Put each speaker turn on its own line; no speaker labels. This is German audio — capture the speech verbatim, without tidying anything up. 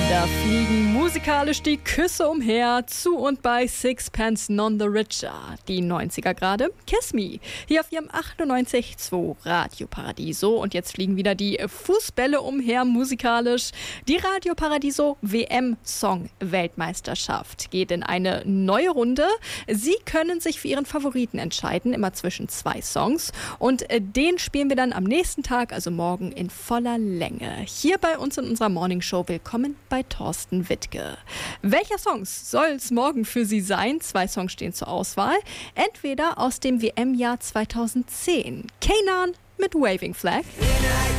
Da fliegen musikalisch die Küsse umher, zu und bei Sixpence None the Richer. Die neunziger gerade, Kiss Me, hier auf ihrem achtundneunzig Komma zwei Radio Paradiso. Und jetzt fliegen wieder die Fußbälle umher musikalisch. Die Radio Paradiso W M-Song-Weltmeisterschaft geht in eine neue Runde. Sie können sich für ihren Favoriten entscheiden, immer zwischen zwei Songs. Und den spielen wir dann am nächsten Tag, also morgen, in voller Länge. Hier bei uns in unserer Morningshow. Willkommen bei Thorsten Wittke. Welcher Songs soll es morgen für Sie sein? Zwei Songs stehen zur Auswahl. Entweder aus dem W M-Jahr zweitausendzehn. Kanan mit Waving Flag.